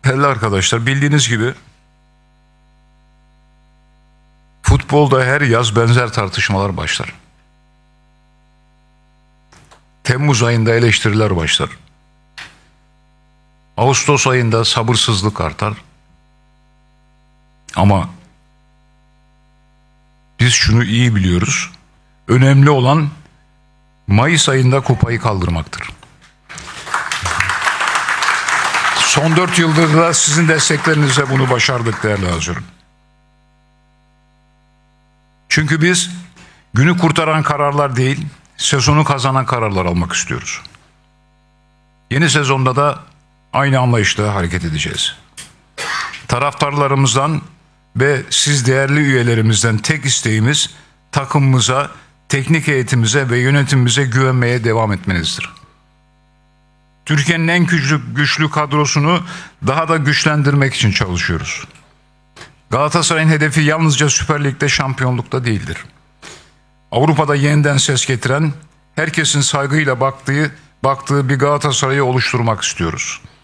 Değerli arkadaşlar, bildiğiniz gibi futbolda her yaz benzer tartışmalar başlar. Temmuz ayında eleştiriler başlar. Ağustos ayında sabırsızlık artar. Ama biz şunu iyi biliyoruz. Önemli olan Mayıs ayında kupayı kaldırmaktır. Son 4 yıldır da sizin desteklerinizle bunu başardık değerli Hazırım. Çünkü biz günü kurtaran kararlar değil, sezonu kazanan kararlar almak istiyoruz. Yeni sezonda da aynı anlayışla hareket edeceğiz. Taraftarlarımızdan ve siz değerli üyelerimizden tek isteğimiz takımımıza, teknik heyetimize ve yönetimimize güvenmeye devam etmenizdir. Türkiye'nin en güçlü kadrosunu daha da güçlendirmek için çalışıyoruz. Galatasaray'ın hedefi yalnızca Süper Lig'de şampiyonlukta değildir. Avrupa'da yeniden ses getiren, herkesin saygıyla baktığı bir Galatasaray'ı oluşturmak istiyoruz.